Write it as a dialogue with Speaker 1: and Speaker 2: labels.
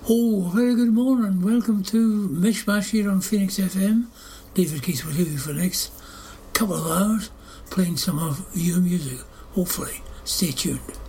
Speaker 1: Oh, very good morning. Welcome to Mishmash here on Phoenix FM. David Keith will leave you for the next couple of hours playing some of your music. Hopefully. Stay tuned.